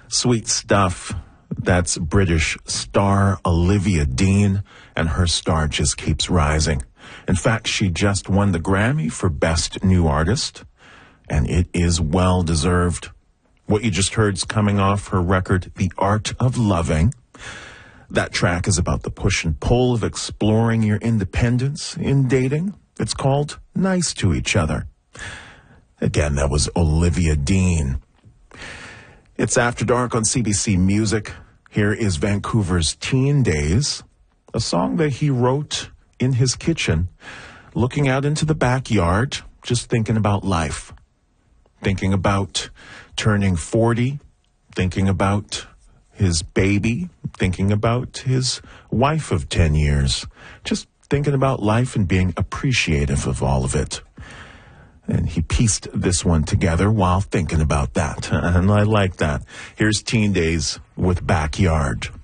Sweet stuff. That's British star Olivia Dean, and her star just keeps rising. In fact, she just won the Grammy for Best New Artist, and it is well deserved. What you just heard is coming off her record, The Art of Loving. That track is about the push and pull of exploring your independence in dating. It's called Nice to Each Other. Again, that was Olivia Dean. It's After Dark on CBC Music. Here is Vancouver's Teen Days, a song that he wrote in his kitchen, looking out into the backyard, just thinking about life, thinking about turning 40, thinking about his baby, thinking about his wife of 10 years, just thinking about life and being appreciative of all of it. And he pieced this one together while thinking about that. And I like that. Here's Teen Days with Backyard.